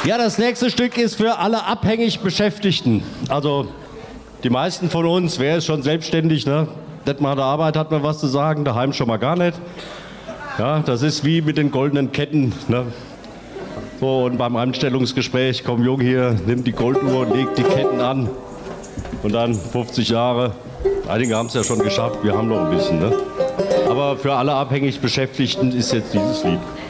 Ja, das nächste Stück ist für alle abhängig Beschäftigten. Also die meisten von uns, wer ist schon selbstständig, ne? Nicht mal der Arbeit hat man was zu sagen, daheim schon mal gar nicht. Ja, das ist wie mit den goldenen Ketten. Ne? So, und beim Anstellungsgespräch, komm Jung hier, nimm die Golduhr und leg die Ketten an. Und dann 50 Jahre. Einige haben es ja schon geschafft, wir haben noch ein bisschen. Ne? Aber für alle abhängig Beschäftigten ist jetzt dieses Lied.